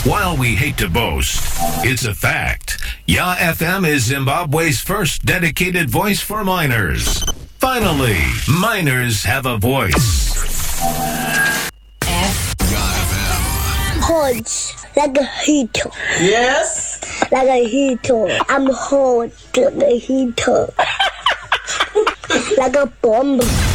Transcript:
While we hate to boast, it's a fact. Ya FM is Zimbabwe's first dedicated voice for minors. Finally, minors have a voice. Hot, like a heater. Yes. Like a heater. I'm hot like a heater. Like a bomb.